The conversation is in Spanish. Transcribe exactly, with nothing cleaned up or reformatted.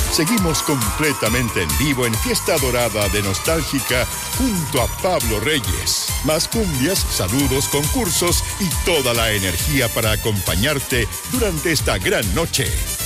Seguimos completamente en vivo en Fiesta Dorada de Nostálgica junto a Pablo Reyes. Más cumbias, saludos, concursos y toda la energía para acompañarte durante esta gran noche.